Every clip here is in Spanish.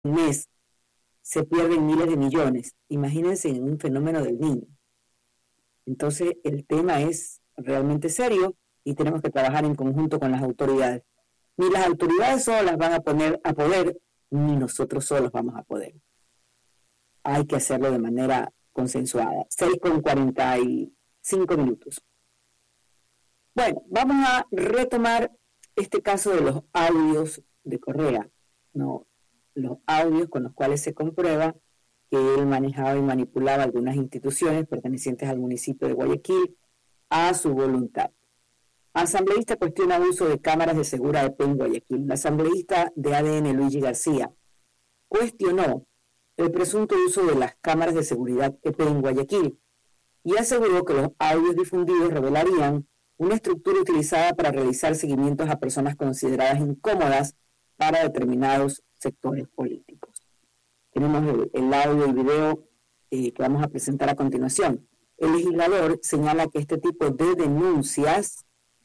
un mes se pierden miles de millones. Imagínense en un fenómeno del Niño. Entonces, el tema es realmente serio y tenemos que trabajar en conjunto con las autoridades. Ni las autoridades solas van a poder, ni nosotros solos vamos a poder. Hay que hacerlo de manera consensuada. 6:45 minutos. Bueno, vamos a retomar este caso de los audios de Correa, ¿no? Los audios con los cuales se comprueba que él manejaba y manipulaba algunas instituciones pertenecientes al municipio de Guayaquil a su voluntad. Asambleísta cuestiona uso de cámaras de seguridad EP en Guayaquil. La asambleísta de ADN, Luigi García, cuestionó el presunto uso de las cámaras de seguridad EP en Guayaquil y aseguró que los audios difundidos revelarían una estructura utilizada para realizar seguimientos a personas consideradas incómodas para determinados sectores políticos. Tenemos el audio y video que vamos a presentar a continuación. El legislador señala que este tipo de denuncias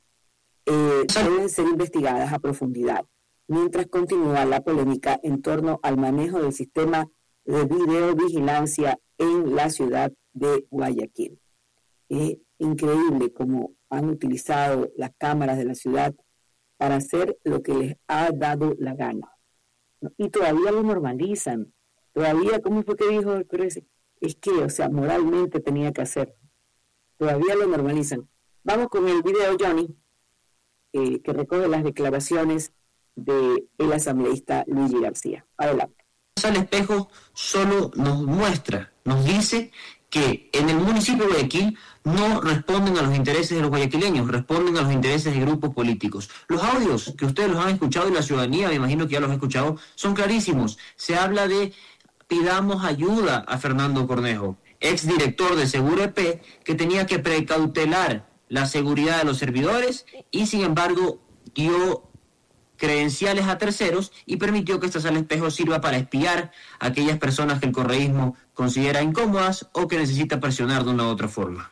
deben ser investigadas a profundidad, mientras continúa la polémica en torno al manejo del sistema de videovigilancia en la ciudad de Guayaquil. Es increíble cómo han utilizado las cámaras de la ciudad para hacer lo que les ha dado la gana, ¿no? Y todavía lo normalizan. Todavía, ¿cómo fue que dijo? Es que, o sea, moralmente tenía que hacer. Todavía lo normalizan. Vamos con el video, Johnny, que recoge las declaraciones del asambleísta Luigi García. Adelante. Al espejo solo nos dice que en el municipio de Guayaquil no responden a los intereses de los guayaquileños, responden a los intereses de grupos políticos. Los audios que ustedes los han escuchado y la ciudadanía, me imagino que ya los ha escuchado, son clarísimos. Se habla de pidamos ayuda a Fernando Cornejo, exdirector de Seguro EP, que tenía que precautelar la seguridad de los servidores y sin embargo dio credenciales a terceros y permitió que esta sala espejo sirva para espiar a aquellas personas que el correísmo considera incómodas o que necesita presionar de una u otra forma.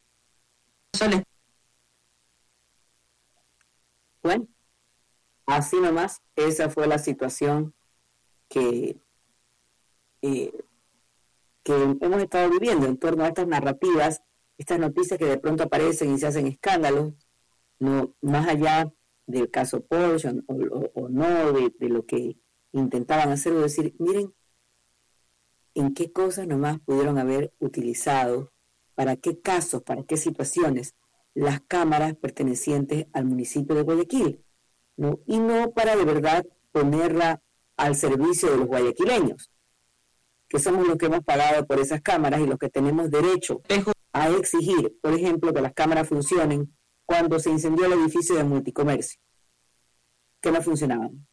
Bueno, así nomás, esa fue la situación que hemos estado viviendo en torno a estas narrativas, estas noticias que de pronto aparecen y se hacen escándalos, no más allá del caso Porsche o no, de lo que intentaban hacer, o decir, miren, en qué cosas nomás pudieron haber utilizado, para qué casos, para qué situaciones, las cámaras pertenecientes al municipio de Guayaquil, ¿no? Y no para de verdad ponerla al servicio de los guayaquileños, que somos los que hemos pagado por esas cámaras y los que tenemos derecho a exigir, por ejemplo, que las cámaras funcionen cuando se incendió el edificio de Multicomercio, que no funcionaban.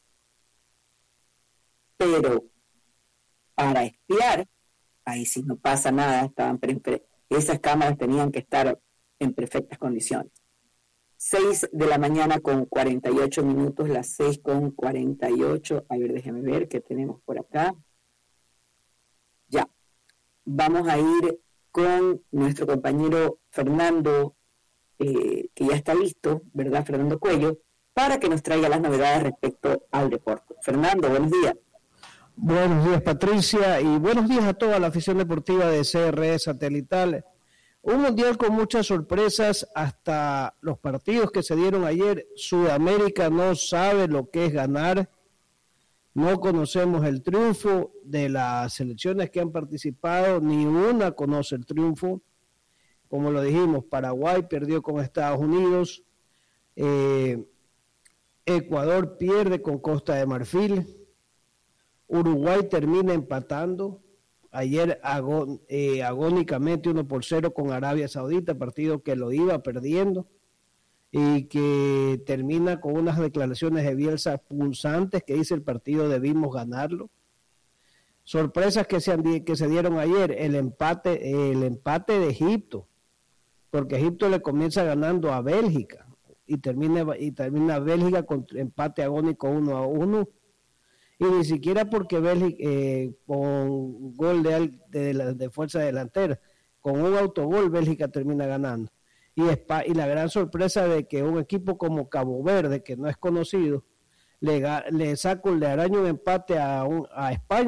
Pero para espiar, ahí sí no pasa nada, esas cámaras tenían que estar en perfectas condiciones. 6 de la mañana con 48 minutos, las 6:48. A ver, déjeme ver qué tenemos por acá. Ya, vamos a ir con nuestro compañero Fernando, que ya está listo, ¿verdad? Fernando Cuello, para que nos traiga las novedades respecto al deporte. Fernando, buenos días. Buenos días, Patricia, y buenos días a toda la afición deportiva de CRE Satelital. Un mundial con muchas sorpresas, hasta los partidos que se dieron ayer. Sudamérica no sabe lo que es ganar. No conocemos el triunfo de las selecciones que han participado, ni una conoce el triunfo. Como lo dijimos, Paraguay perdió con Estados Unidos, Ecuador pierde con Costa de Marfil, Uruguay termina empatando ayer agónicamente 1-0 con Arabia Saudita, partido que lo iba perdiendo y que termina con unas declaraciones de Bielsa punzantes que dice el partido debimos ganarlo. Sorpresas que se dieron ayer, el empate de Egipto, porque Egipto le comienza ganando a Bélgica y termina Bélgica con empate agónico 1-1, y ni siquiera porque Bélgica con gol de fuerza delantera, con un autogol Bélgica termina ganando. Y la gran sorpresa de que un equipo como Cabo Verde, que no es conocido, le araña un empate a España.